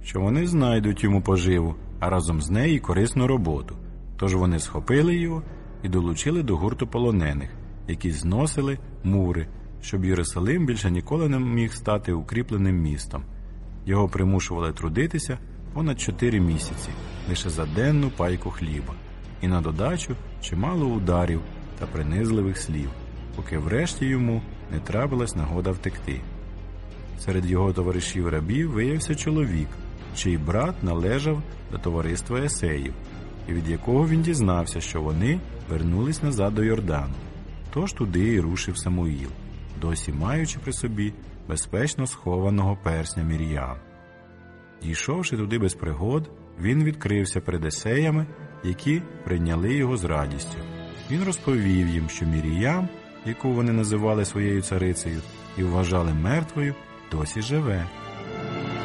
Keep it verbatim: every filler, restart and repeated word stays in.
що вони знайдуть йому поживу, а разом з нею й корисну роботу. Тож вони схопили його і долучили до гурту полонених, які зносили мури, щоб Єрусалим більше ніколи не міг стати укріпленим містом. Його примушували трудитися понад чотири місяці, лише за денну пайку хліба, і на додачу чимало ударів та принизливих слів, поки врешті йому не трапилась нагода втекти. Серед його товаришів-рабів виявився чоловік, чий брат належав до товариства Есеїв, і від якого він дізнався, що вони вернулись назад до Йордану. Тож туди і рушив Самуїл, досі маючи при собі безпечно схованого персня Мір'ям. Дійшовши туди без пригод, він відкрився перед Есеями, які прийняли його з радістю. Він розповів їм, що Мір'ям, яку вони називали своєю царицею і вважали мертвою, досі живе.